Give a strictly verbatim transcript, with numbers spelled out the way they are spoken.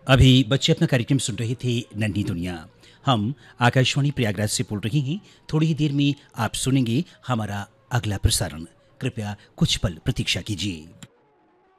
अभी बच्चे अपना कार्यक्रम सुन रहे थे नन्ही दुनिया। हम आकाशवाणी प्रयागराज से बोल रहे हैं। थोड़ी ही देर में आप सुनेंगे हमारा अगला प्रसारण। कृपया कुछ पल प्रतीक्षा कीजिए।